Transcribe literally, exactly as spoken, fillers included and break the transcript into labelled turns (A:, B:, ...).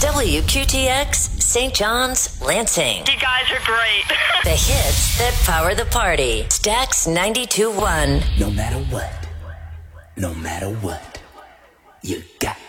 A: W Q T X, Saint John's, Lansing.
B: You guys are great.
A: The hits that power the party. Stax ninety-two point one.
C: No matter what, no matter what, you got